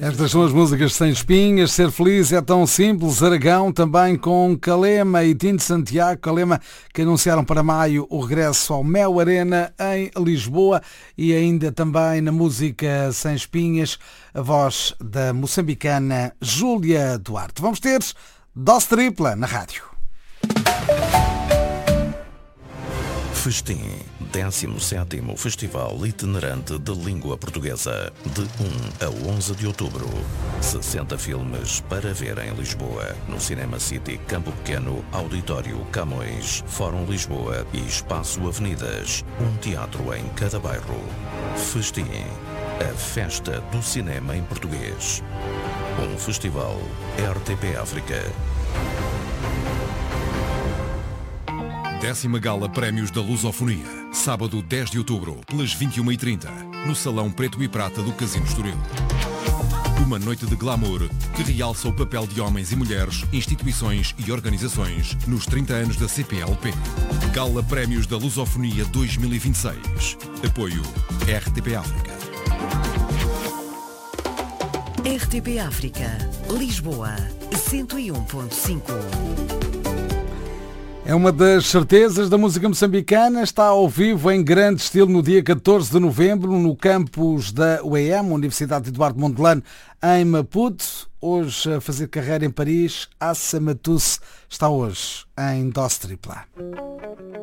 Estas são as músicas sem espinhas. Ser feliz é tão simples. Aragão também com Calema e Tinto Santiago. Calema que anunciaram para maio o regresso ao Mel Arena em Lisboa. E ainda também na música sem espinhas a voz da moçambicana Júlia Duarte. Vamos ter dose tripla na rádio. Festim, 17º Festival Itinerante de Língua Portuguesa, de 1 a 11 de outubro. 60 filmes para ver em Lisboa, no Cinema City Campo Pequeno, Auditório Camões, Fórum Lisboa e Espaço Avenidas. Um teatro em cada bairro. Festim, a festa do cinema em português. Um festival RTP África. 10ª Gala Prémios da Lusofonia, sábado 10 de outubro, pelas 21h30, no Salão Preto e Prata do Casino Estoril. Uma noite de glamour que realça o papel de homens e mulheres, instituições e organizações nos 30 anos da CPLP. Gala Prémios da Lusofonia 2026. Apoio RTP África. RTP África, Lisboa, 101.5. É uma das certezas da música moçambicana. Está ao vivo em grande estilo no dia 14 de novembro no campus da UEM, Universidade Eduardo Mondlane, em Maputo. Hoje a fazer carreira em Paris, Assa Matusse está hoje em dose tripla.